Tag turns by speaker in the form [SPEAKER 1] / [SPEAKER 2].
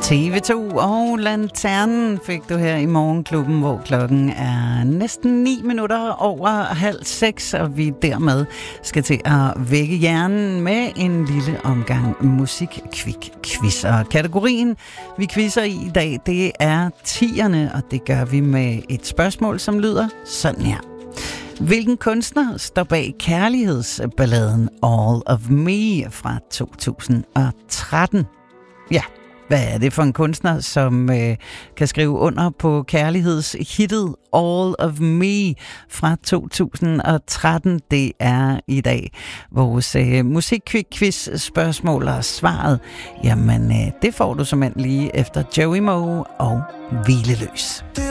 [SPEAKER 1] TV2 og Lanternen fik du her i Morgenklubben, hvor klokken er næsten 9 minutter over halv 6, og vi dermed skal til at vække hjernen med en lille omgang musik-quiz. Og kategorien, vi quizzer i dag, det er 10'erne, og det gør vi med et spørgsmål, som lyder sådan her. Hvilken kunstner står bag kærlighedsballaden All of Me fra 2013? Ja, hvad er det for en kunstner, som kan skrive under på kærlighedshittet All of Me fra 2013? Det er i dag vores musikquiz spørgsmål og svaret. Jamen, det får du simpelthen lige efter Joey Moe og Hvileløs.